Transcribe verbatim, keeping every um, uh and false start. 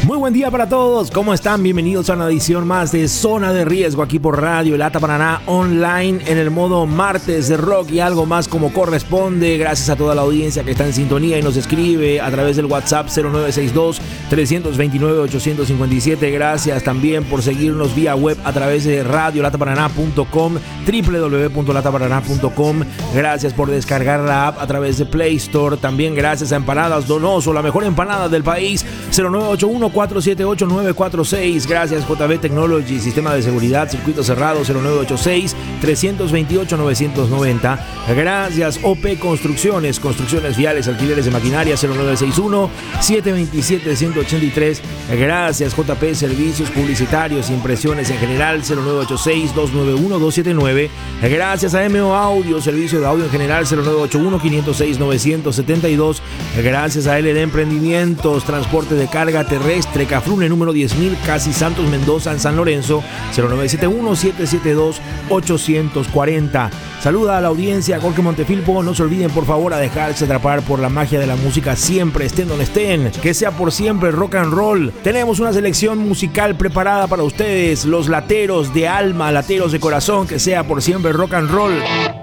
Muy buen día para todos, ¿cómo están? Bienvenidos a una edición más de Zona de Riesgo aquí por Radio Lata Paraná Online en el modo martes de rock y algo más como corresponde. Gracias a toda la audiencia que está en sintonía y nos escribe a través del WhatsApp cero nueve seis dos, tres dos nueve, ocho cinco siete. Gracias también por seguirnos vía web a través de radio lata paraná punto com, doble u doble u doble u punto lata paraná punto com. Gracias por descargar la app a través de Play Store. También gracias a Empanadas Donoso, la mejor empanada del país, cero nueve ocho uno, cuatro siete ocho, nueve cuatro seis. Gracias J B Technology, sistema de seguridad, circuito cerrado, cero nueve ocho seis, tres dos ocho, nueve nueve cero. Gracias O P Construcciones, construcciones viales, alquileres de maquinaria, cero nueve seis uno, siete dos siete, uno ocho tres. Gracias J P Servicios Publicitarios, impresiones en general, cero nueve ocho seis, dos nueve uno, dos siete nueve. Gracias a M O Audio, servicio de audio en general, cero nueve ocho uno, cinco cero seis, nueve siete dos. Gracias a L D Emprendimientos, transporte de carga terrestre, Cafrune número diez mil, Casi Santos Mendoza en San Lorenzo, cero nueve siete uno, siete siete dos, ocho cuatro cero. Saluda a la audiencia, Jorge Montefilpo. No se olviden por favor a dejarse atrapar por la magia de la música siempre, estén donde estén, que sea por siempre rock and roll. Tenemos una selección musical preparada para ustedes, los lateros de alma, lateros de corazón, que sea por siempre rock and roll.